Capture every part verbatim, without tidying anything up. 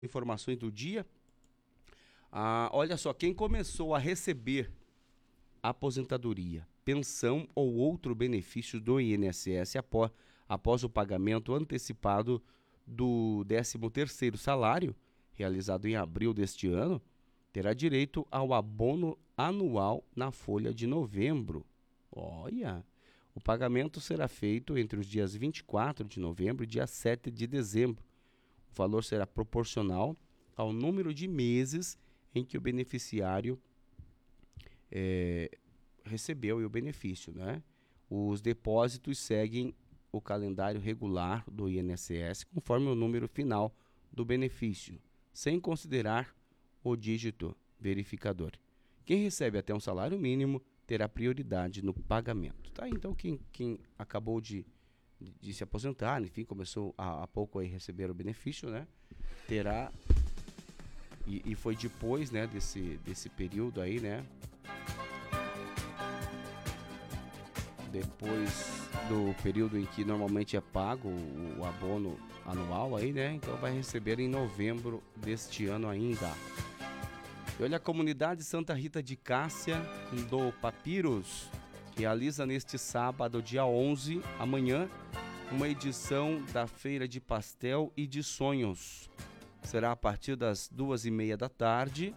informações do dia. Ah, olha só, quem começou a receber aposentadoria, pensão ou outro benefício do I N S S após, após o pagamento antecipado do décimo terceiro salário, realizado em abril deste ano, terá direito ao abono anual na folha de novembro. Olha, o pagamento será feito entre os dias vinte e quatro de novembro e dia sete de dezembro. O valor será proporcional ao número de meses em que o beneficiário é, recebeu o benefício, né? Os depósitos seguem o calendário regular do I N S S conforme o número final do benefício, sem considerar o dígito verificador. Quem recebe até um salário mínimo terá prioridade no pagamento. Tá? Então, quem, quem acabou de, de se aposentar, enfim, começou há, há pouco a receber o benefício, né? Terá, e, e foi depois, né, desse, desse período aí, né? Depois do período em que normalmente é pago o, o abono anual aí, né? Então vai receber em novembro deste ano ainda. E olha, a comunidade Santa Rita de Cássia do Papiros realiza neste sábado, dia onze, amanhã, uma edição da Feira de Pastel e de Sonhos. Será a partir das duas e meia da tarde.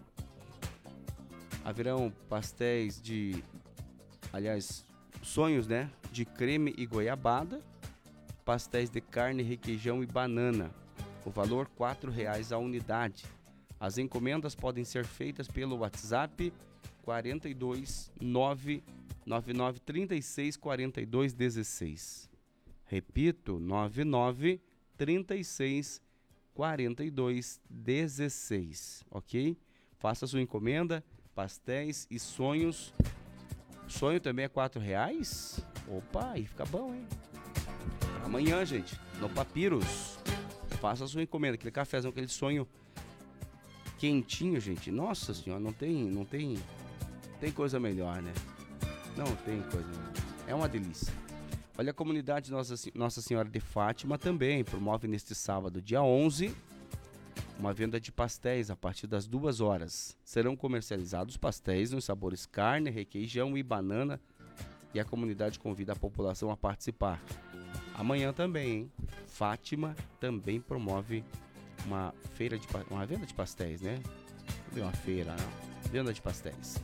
Haverão pastéis de, aliás, sonhos, né? De creme e goiabada, pastéis de carne, requeijão e banana. O valor quatro reais a unidade. As encomendas podem ser feitas pelo WhatsApp quatro dois nove nove nove três seis quatro dois um seis. Repito, nove nove três seis quatro dois um seis, ok? Faça sua encomenda, pastéis e sonhos. Sonho também é quatro reais? Opa, aí fica bom, hein? Amanhã, gente, no Papiros. Faça sua encomenda, aquele cafezão, aquele sonho quentinho, gente. Nossa senhora, não tem, não tem, tem coisa melhor, né? Não tem coisa melhor. É uma delícia. Olha, a comunidade Nossa, Nossa Senhora de Fátima também promove neste sábado, dia onze, uma venda de pastéis a partir das duas horas. Serão comercializados pastéis nos sabores carne, requeijão e banana, e a comunidade convida a população a participar. Amanhã também, hein? Fátima também promove uma feira de uma venda de pastéis, né? Não é uma feira, não. Venda de pastéis.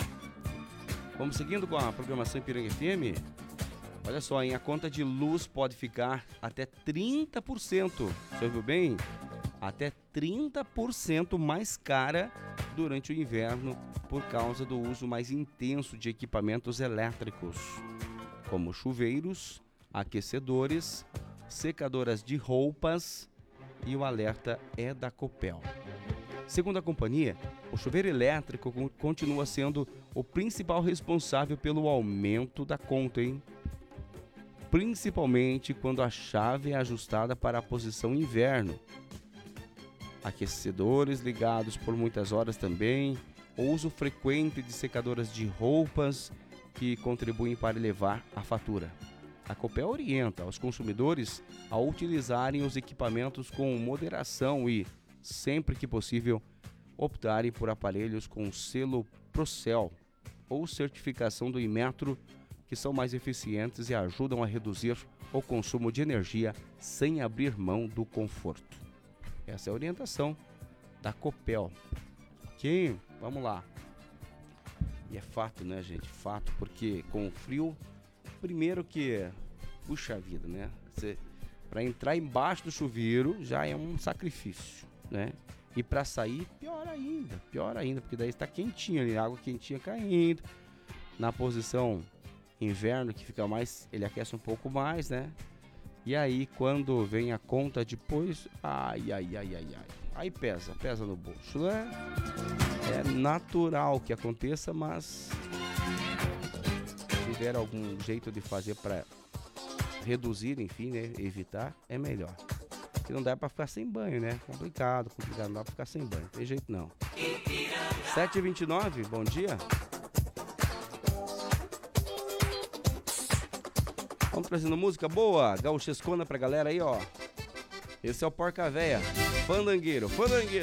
Vamos seguindo com a programação Ipiranga F M. Olha só, hein? A conta de luz pode ficar até trinta por cento. Você ouviu bem? Até trinta por cento mais cara durante o inverno por causa do uso mais intenso de equipamentos elétricos, como chuveiros, aquecedores, secadoras de roupas, e o alerta é da Copel. Segundo a companhia, o chuveiro elétrico continua sendo o principal responsável pelo aumento da conta, hein? Principalmente quando a chave é ajustada para a posição inverno. Aquecedores ligados por muitas horas também, o uso frequente de secadoras de roupas que contribuem para elevar a fatura. A Copel orienta os consumidores a utilizarem os equipamentos com moderação e, sempre que possível, optarem por aparelhos com selo Procel ou certificação do Inmetro, que são mais eficientes e ajudam a reduzir o consumo de energia sem abrir mão do conforto. Essa é a orientação da Copel. Ok? Vamos lá. E é fato, né, gente? Fato, porque com o frio, primeiro que, puxa vida, né? Você, para entrar embaixo do chuveiro já é um sacrifício, né? E para sair, pior ainda, pior ainda, porque daí está quentinho ali, água quentinha caindo. Na posição inverno, que fica mais, ele aquece um pouco mais, né? E aí, quando vem a conta depois, ai, ai, ai, ai, ai. Aí pesa, pesa no bolso, né? É natural que aconteça, mas se tiver algum jeito de fazer para reduzir, enfim, né? Evitar, é melhor. Porque não dá para ficar sem banho, né? Complicado, complicado, não dá para ficar sem banho. Não tem jeito não. sete e vinte e nove, bom dia. Vamos trazendo música boa, gauchescona pra galera aí, ó. Esse é o Porca Véia. Fandangueiro, fandangueiro.